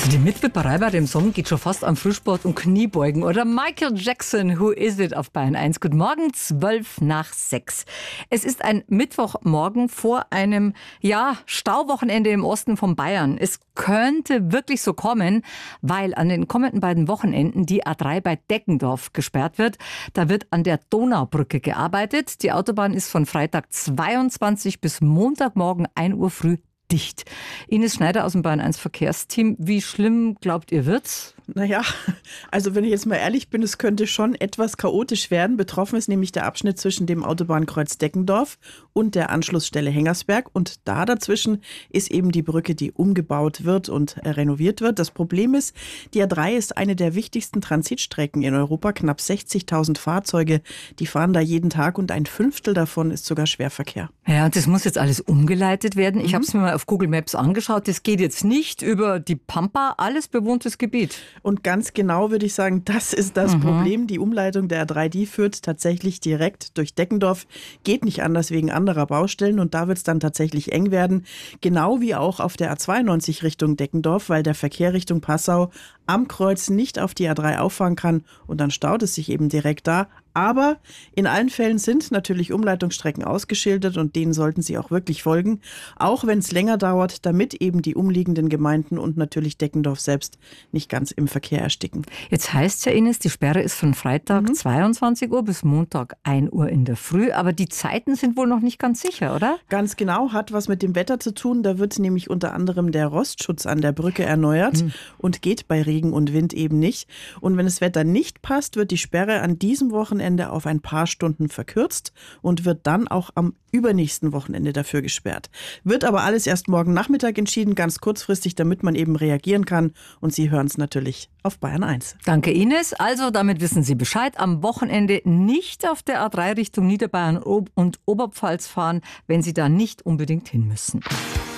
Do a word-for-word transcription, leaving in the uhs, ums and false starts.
Also die Mitwipperei bei dem Song geht schon fast am Frühsport und Kniebeugen. Oder Michael Jackson, Who Is It auf Bayern eins. Guten Morgen, zwölf nach sechs. Es ist ein Mittwochmorgen vor einem, ja, Stauwochenende im Osten von Bayern. Es könnte wirklich so kommen, weil an den kommenden beiden Wochenenden die A drei bei Deckendorf gesperrt wird. Da wird an der Donaubrücke gearbeitet. Die Autobahn ist von Freitag zweiundzwanzig bis Montagmorgen ein Uhr früh dicht. Ines Schneider aus dem Bayern eins Verkehrsteam. Wie schlimm glaubt ihr wird's? Naja, also wenn ich jetzt mal ehrlich bin, es könnte schon etwas chaotisch werden. Betroffen ist nämlich der Abschnitt zwischen dem Autobahnkreuz Deckendorf und der Anschlussstelle Hengersberg. Und da dazwischen ist eben die Brücke, die umgebaut wird und renoviert wird. Das Problem ist, die A drei ist eine der wichtigsten Transitstrecken in Europa. Knapp sechzigtausend Fahrzeuge, die fahren da jeden Tag und ein Fünftel davon ist sogar Schwerverkehr. Ja, und das muss jetzt alles umgeleitet werden. Ich mhm. habe es mir mal auf Google Maps angeschaut. Das geht jetzt nicht über die Pampa, alles bewohntes Gebiet. Und ganz genau würde ich sagen, das ist das mhm. Problem. Die Umleitung der A drei, die führt tatsächlich direkt durch Deckendorf. Geht nicht anders wegen anderer Baustellen und da wird es dann tatsächlich eng werden. Genau wie auch auf der A zweiundneunzig Richtung Deckendorf, weil der Verkehr Richtung Passau am Kreuz nicht auf die A drei auffahren kann und dann staut es sich eben direkt da. Aber in allen Fällen sind natürlich Umleitungsstrecken ausgeschildert und denen sollten Sie auch wirklich folgen, auch wenn es länger dauert, damit eben die umliegenden Gemeinden und natürlich Deckendorf selbst nicht ganz im Verkehr ersticken. Jetzt heißt es ja, Ines, die Sperre ist von Freitag mhm. zweiundzwanzig Uhr bis Montag ein Uhr in der Früh, aber die Zeiten sind wohl noch nicht ganz sicher, oder? Ganz genau, hat was mit dem Wetter zu tun. Da wird nämlich unter anderem der Rostschutz an der Brücke erneuert mhm. und geht bei Regen und Wind eben nicht. Und wenn das Wetter nicht passt, wird die Sperre an diesem Wochenende auf ein paar Stunden verkürzt und wird dann auch am übernächsten Wochenende dafür gesperrt. Wird aber alles erst morgen Nachmittag entschieden, ganz kurzfristig, damit man eben reagieren kann. Und Sie hören es natürlich auf Bayern eins. Danke, Ines. Also damit wissen Sie Bescheid. Am Wochenende nicht auf der A drei Richtung Niederbayern und Oberpfalz fahren, wenn Sie da nicht unbedingt hin müssen.